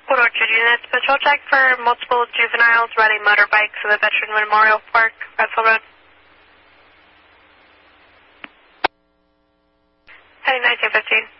Equal Orchard units, patrol check for multiple juveniles riding motorbikes in the Veteran Memorial Park, Redfield Road. Heading 1915.